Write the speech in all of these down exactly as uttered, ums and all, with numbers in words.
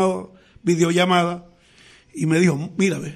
videollamada y me dijo, mira, ve,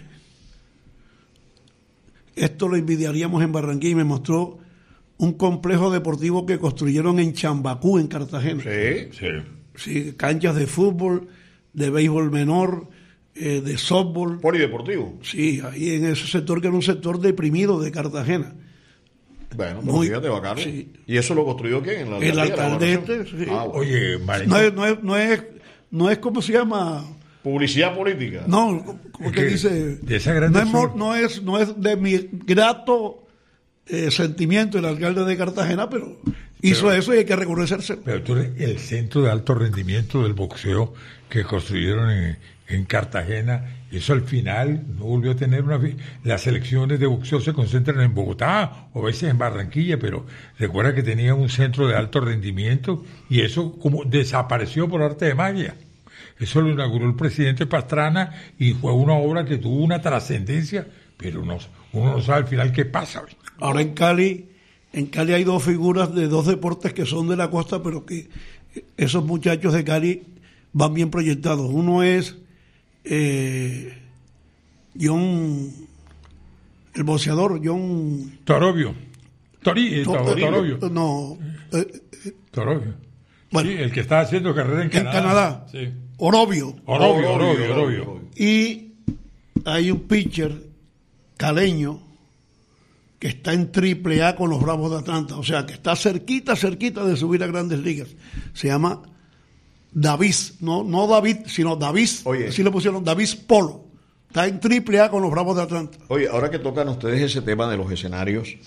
esto lo envidiaríamos en Barranquilla, y me mostró un complejo deportivo que construyeron en Chambacú, en Cartagena. Sí, sí. Sí, canchas de fútbol, de béisbol menor, eh, de softball. Polideportivo. Sí, ahí en ese sector que era un sector deprimido de Cartagena. Bueno, pero Muy, fíjate, bacano. Sí. ¿Y eso lo construyó quién? ¿En la el alcalde este, sí. Ah, bueno. Oye, Marín. No es, no es, no es, no es como se llama... Publicidad política. No, como que, que dice... De esa gran no, es, mo- no, es, no es de mi grato eh, sentimiento el alcalde de Cartagena, pero hizo pero, eso y hay que reconocerse. Pero tú, el centro de alto rendimiento del boxeo que construyeron en, en Cartagena, eso al final no volvió a tener una... Las elecciones de boxeo se concentran en Bogotá o a veces en Barranquilla, pero recuerda que tenía un centro de alto rendimiento y eso como desapareció por arte de magia. Eso lo inauguró el presidente Pastrana y fue una obra que tuvo una trascendencia, pero no, uno no sabe al final qué pasa. Ahora en Cali, en Cali hay dos figuras de dos deportes que son de la costa, pero que esos muchachos de Cali van bien proyectados. Uno es eh, John, el boxeador, John... Torobio. Tori, To- Tor- Torobio. No, eh, Torobio. bueno, Sí, el que está haciendo carrera en en Canadá. Canadá, Sí. Orobio. Orobio, Orobio, Orobio. Y hay un pitcher caleño que está en triple A con los Bravos de Atlanta, o sea, que está cerquita, cerquita de subir a Grandes Ligas. Se llama David, no, no David, sino David, Oye. así le pusieron, David Polo. Está en triple A con los Bravos de Atlanta. Oye, ahora que tocan ustedes ese tema de los escenarios,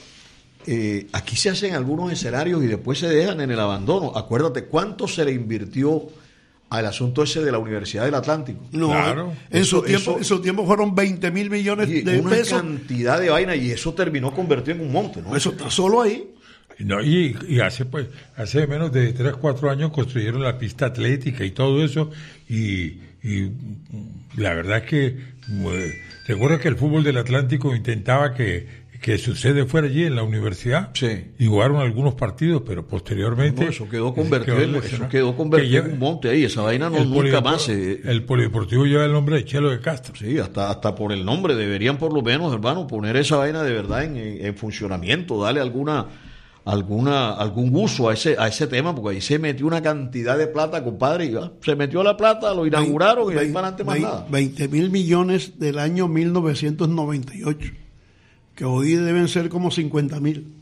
eh, aquí se hacen algunos escenarios y después se dejan en el abandono. Acuérdate, ¿cuánto se le invirtió al asunto ese de la Universidad del Atlántico? No, Claro. en, Eso- su tiempo, eso- en su tiempo fueron veinte mil millones Y de una pesos. cantidad de vaina y eso terminó convertido en un monte, ¿no? Eso está solo ahí. No, y, y hace pues hace menos de tres cuatro años construyeron la pista atlética y todo eso y, y la verdad es que eh, recuerda que el fútbol del Atlántico intentaba que, que su sede fuera allí en la universidad Sí. y jugaron algunos partidos, pero posteriormente No, eso quedó convertido, en, eso lesionado. quedó convertido Que en lleva- un monte ahí, esa vaina no, el nunca polidepor- más se... el polideportivo lleva el nombre de Chelo de Castro. Sí, hasta, hasta por el nombre deberían por lo menos, hermano, poner esa vaina de verdad en, en, en funcionamiento, darle alguna alguna algún uso a ese a ese tema, porque ahí se metió una cantidad de plata, compadre, y, ah, se metió la plata, lo inauguraron y ahí para adelante más nada. veinte mil millones del año mil novecientos noventa y ocho, que hoy deben ser como cincuenta mil,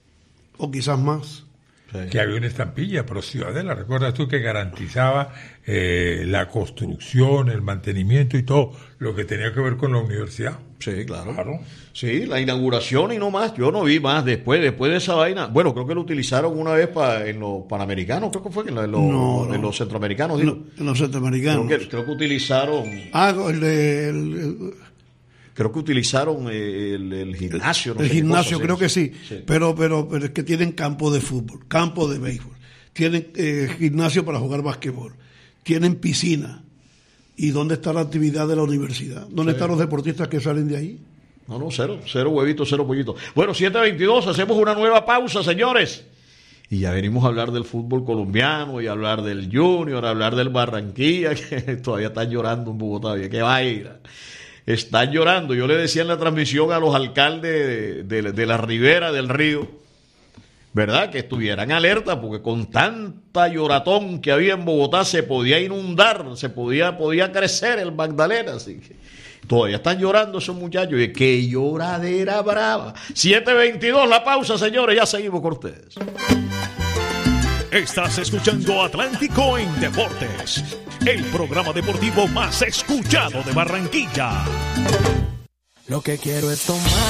o quizás más. Sí. Que había una estampilla, pero Ciudadela, recuerdas tú que garantizaba eh, la construcción, el mantenimiento y todo lo que tenía que ver con la universidad. Sí, claro. Claro. Sí, la inauguración y no más. Yo no vi más después después de esa vaina. Bueno, creo que lo utilizaron una vez pa, en los panamericanos, creo que fue en los, en los, No, no. en los centroamericanos. digo. En los centroamericanos. Creo que, creo que utilizaron, Ah, el, de- el- el- creo que utilizaron el, el gimnasio. no el sé qué gimnasio, cosa, creo que sí, Sí. Pero, pero, pero es que tienen campo de fútbol, campo de béisbol, tienen eh, gimnasio para jugar basquetbol, tienen piscina. ¿Y dónde está la actividad de la universidad? ¿Dónde Sí. están los deportistas que salen de ahí? No, no, cero, cero huevitos, cero pollitos. Bueno, siete veintidós, hacemos una nueva pausa, señores. Y ya venimos a hablar del fútbol colombiano y a hablar del Junior, a hablar del Barranquilla, que todavía están llorando en Bogotá. ¡Qué vaina! Están llorando. Yo le decía en la transmisión a los alcaldes de, de, de la ribera del río, ¿verdad? Que estuvieran alerta, porque con tanta lloratón que había en Bogotá se podía inundar, se podía, podía crecer el Magdalena. Así que todavía están llorando esos muchachos. Y qué lloradera brava. siete veintidós, la pausa, señores. Ya seguimos con ustedes. Estás escuchando Atlántico en Deportes, el programa deportivo más escuchado de Barranquilla. Lo que quiero es tomar.